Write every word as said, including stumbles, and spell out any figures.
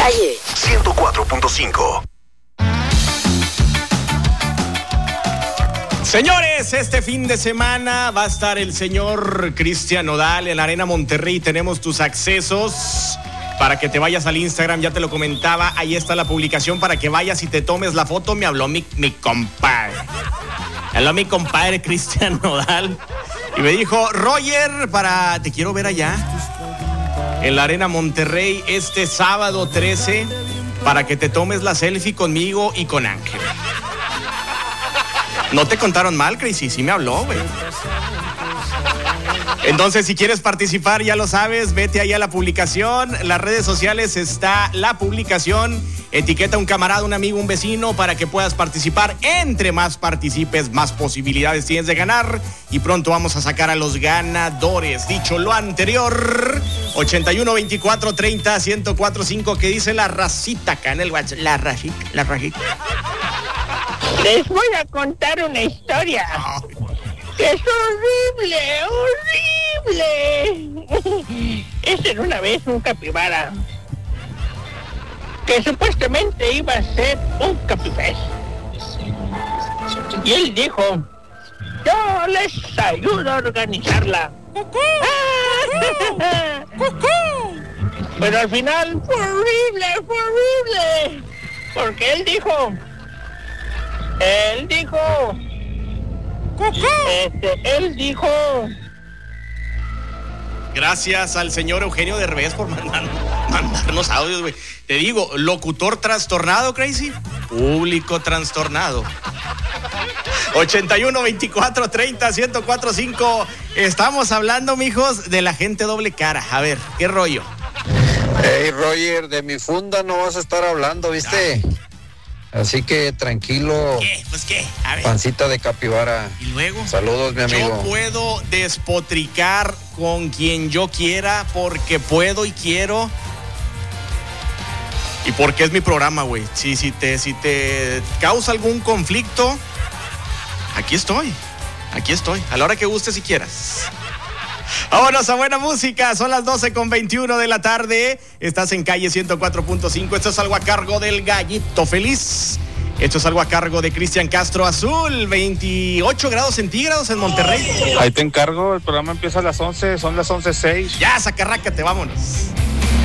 Calle ciento cuatro punto cinco. Señores, este fin de semana va a estar el señor Cristian Nodal en la Arena Monterrey. Tenemos tus accesos para que te vayas al Instagram, ya te lo comentaba. Ahí está la publicación para que vayas y te tomes la foto. Me habló mi, mi compadre. Me habló mi compadre Cristian Nodal. Y me dijo, Roger, para te quiero ver allá en la Arena Monterrey este sábado trece para que te tomes la selfie conmigo y con Ángel. No te contaron mal, Crazy, sí me habló, güey. Entonces, si quieres participar, ya lo sabes, vete ahí a la publicación. Las redes sociales está la publicación. Etiqueta a un camarada, un amigo, un vecino para que puedas participar. Entre más participes, más posibilidades tienes de ganar. Y pronto vamos a sacar a los ganadores. Dicho lo anterior, ochenta y uno, veinticuatro, treinta, ciento cuatro, cinco, que dice la racita acá en el WhatsApp. La racita, la racita. Les voy a contar una historia. Que es horrible, horrible. Ese era una vez un capibara que supuestamente iba a ser un capifest. Y él dijo, yo les ayudo a organizarla. Pero al final fue horrible, fue horrible. Porque él dijo, él dijo, Este, él dijo. Gracias al señor Eugenio Derbez por mandar, mandarnos audios, güey. Te digo, locutor trastornado, Crazy. Público trastornado. ochenta y uno, veinticuatro, treinta, ciento cuatro, cinco. Estamos hablando, mijos, de la gente doble cara. A ver, ¿qué rollo? Hey, Roger, de mi funda no vas a estar hablando, ¿viste? Ah. Así que tranquilo. ¿Qué? Pues qué, a ver. Pancita de capibara. Y luego. Saludos, mi amigo. Yo puedo despotricar con quien yo quiera porque puedo y quiero. Y porque es mi programa, güey. Si, si, te, si te causa algún conflicto, aquí estoy. Aquí estoy. A la hora que gustes y quieras. Vámonos a buena música, son las doce con veintiuno de la tarde. Estás en Calle ciento cuatro punto cinco. Esto es algo a cargo del Gallito Feliz. Esto es algo a cargo de Cristian Castro Azul. veintiocho grados centígrados en Monterrey. Ahí te encargo, el programa empieza a las once, son las once seis. Ya, sacarrácate, vámonos.